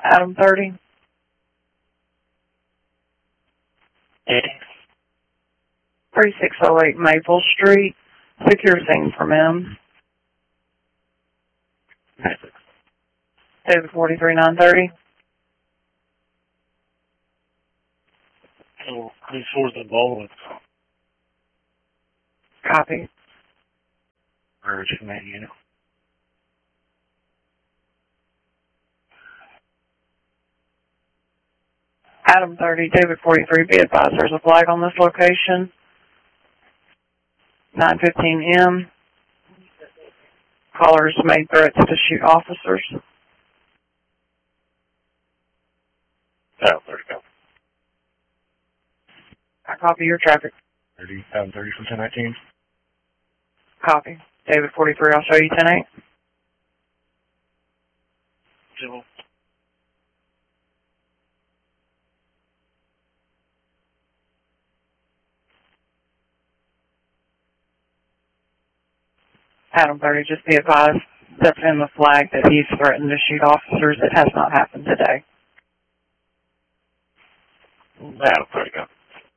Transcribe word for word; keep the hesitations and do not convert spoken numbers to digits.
Adam thirty. thirty-six oh eight Maple Street. Secure scene from him. David forty-three nine thirty. Oh, please forward the ball. Copy. Urge command unit. Adam thirty, David forty-three, be advised there's a flag on this location. nine fifteen M. Callers made threats to shoot officers. Adam thirty, go. I copy your traffic. thirty, Adam thirty from ten nineteen. Copy. David forty-three, I'll show you ten eight. Civil. Adam thirty, just be advised that's in the flag that he's threatened to shoot officers. It has not happened today. Adam thirty, go.